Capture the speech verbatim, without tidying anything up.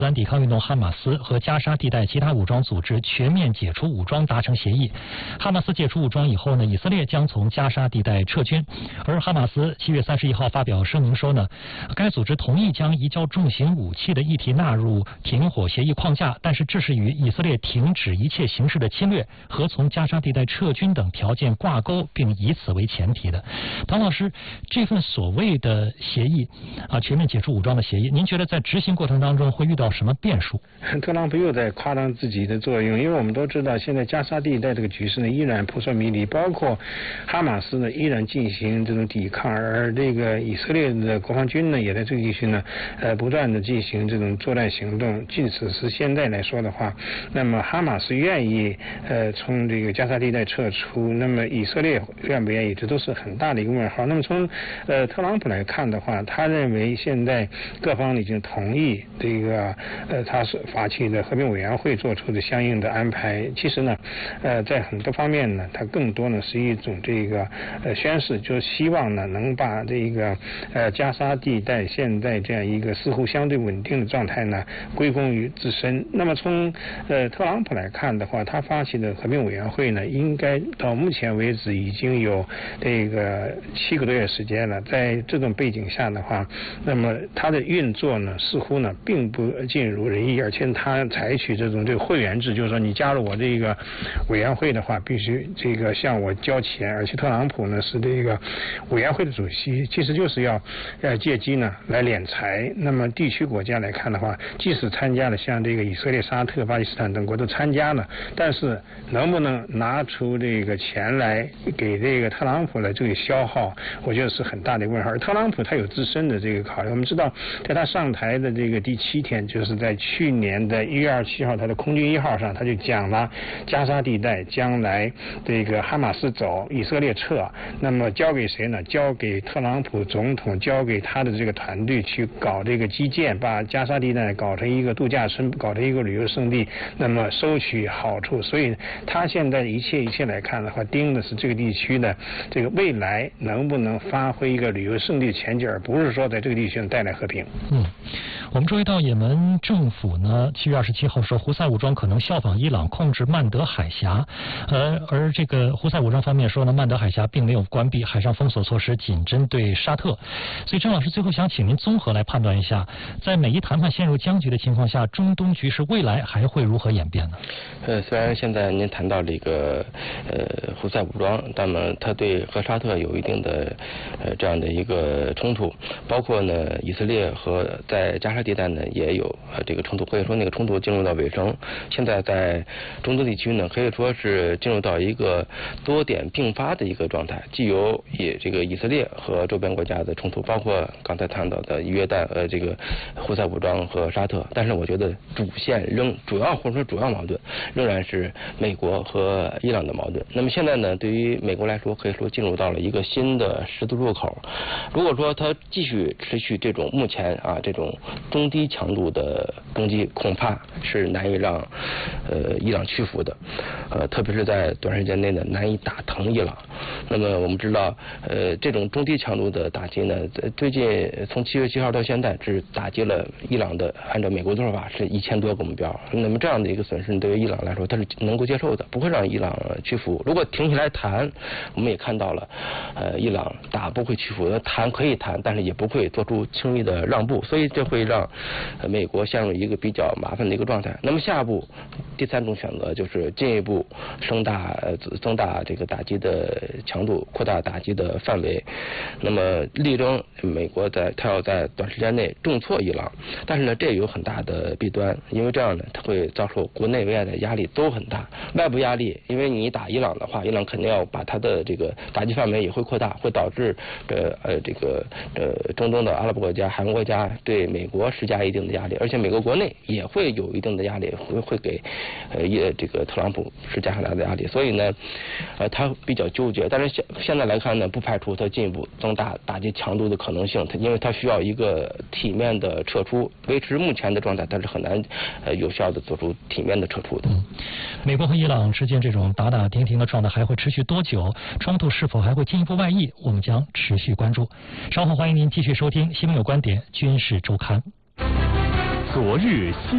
兰抵抗运动哈马斯和加沙地带其他武装组织全面解除武装达成协议。哈马斯解除武装以后呢，以色列将从加沙地带撤军。而哈马斯七月三十一号发表声明说呢，该组织同意将移交重型武器的议题纳入停火协议框架，但是这是与以色列停止一切形式的侵略和从加沙地带撤军等条件挂钩，并以此为前提的。唐老师，这份所谓的协议啊，全面解除武装的协议，您觉得在执行过程当中会遇到什么变数？ 特朗普又在夸张自己的作用，因为我们都知道，现在加沙地带这个局势呢依然扑朔迷离，包括哈马斯呢依然进行这种抵抗，而这个以色列的国防军呢也在这个地区呢呃不断的进行这种作战行动。即使是现在来说的话，那么哈马斯愿意呃从这个加沙地带撤出，那么以色列愿不愿意，这都是很大的一个问号。那么从呃特朗普来看的话，他认为现在各方已经同意这个呃他是发起的和平委员会做出的相应的安排。其实呢呃在很多方面呢，它更多呢是一种这个呃宣示，就是希望呢能把这个呃加沙地带现在这样一个似乎相对稳定的状态呢归功于自身。那么从呃特朗普来看的话，他发起的和平委员会呢，应该到目前为止已经有这个七个多月时间了。在这种背景下的话，那么它的运作呢似乎呢并不尽如人意，而且他采取这种这个会员制，就是说你加入我这个委员会的话，必须这个向我交钱，而且特朗普呢是这个委员会的主席，其实就是要呃借机呢来敛财。那么地区国家来看的话，即使参加了像这个以色列、沙特、巴基斯坦等国都参加了，但是能不能拿出这个钱来给这个特朗普来这个消耗，我觉得是很大的问号。而特朗普他有自身的这个考虑，我们知道在他上台的这个第七天，就是在去年的一月二十七号，他的空军一号上，他就讲了加沙地带将来这个哈马斯走，以色列撤，那么交给谁呢？交给特朗普总统，交给他的这个团队去搞这个基建，把加沙地带搞成一个度假村，搞成一个旅游胜地，那么收取好处。所以他现在一切一切来看的话，盯的是这个地区的这个未来能不能发挥一个旅游胜地前景，而不是说在这个地区带来和平。 嗯，我们注意到也门政府呢，七月二十七号说，胡塞武装可能效仿伊朗控制曼德海峡，而而这个胡塞武装方面说呢，曼德海峡并没有关闭，海上封锁措施仅针对沙特。所以郑老师最后想请您综合来判断一下，在美伊谈判陷入僵局的情况下，中东局势未来还会如何演变呢？ 呃，虽然现在您谈到这个呃胡塞武装，那么它对和沙特有一定的呃这样的一个冲突，包括呢以色列和在加沙地带呢也有呃这个冲突，可以说那个冲突进入到尾声。现在在中东地区呢，可以说是进入到一个多点并发的一个状态，既有以这个以色列和周边国家的冲突，包括刚才谈到的约旦呃这个胡塞武装和沙特，但是我觉得主线仍主要或者说主要矛盾仍然是美国和伊朗的矛盾。那么现在呢，对于美国来说，可以说进入到了一个新的十字路口。如果说它继续持续这种目前啊这种中低强度的攻击，恐怕是难以让呃伊朗屈服的，呃特别是在短时间内呢难以打疼伊朗。那么我们知道呃这种中低强度的打击呢，最近从七月七号到现在只打击了伊朗的，按照美国的说法是一千多个目标。那么这样的一个损失对于伊朗来说它是能够接受的，不会让伊朗屈服。如果停下来谈，我们也看到了呃伊朗打不会屈服，谈可以谈，但是也不会做出轻易的让步，所以这会让呃美国陷入一个比较麻烦的一个状态。那么下一步第三种选择就是进一步升大呃增大这个打击的强度，扩大打击的范围，那么力争美国在他要在短时间内重挫伊朗。但是呢这也有很大的弊端，因为这样呢它会遭受国内外的压力都很大。外部压力，因为你打伊朗的话，伊朗肯定要把它的这个打击范围也会扩大，会导致这呃这个呃中东的阿拉伯国家、韩国国家对美国施加一定的压力，而且美国国内也会有一定的压力，会会给呃也这个特朗普施加很大的压力。所以呢呃他比较纠结，但是现现在来看呢，不排除他进一步增大打击强度的可能性，因为他需要一个体面的撤出，维持目前的状态，他是很难呃有效的做出体面的撤出的。 嗯，美国和伊朗之间这种打打停停的状态还会持续多久？冲突是否还会进一步外溢？我们将持续关注。稍后欢迎您继续收听《新闻有观点·军事周刊》。 昨日新